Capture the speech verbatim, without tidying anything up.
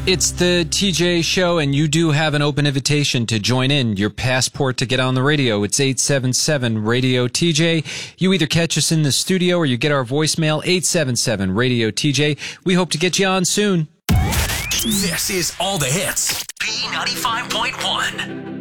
It's the T J Show, and you do have an open invitation to join in. Your passport to get on the radio. It's eight seven seven radio T J. You either catch us in the studio or you get our voicemail, eight seven seven radio T J. We hope to get you on soon. This is All the Hits. B ninety-five point one.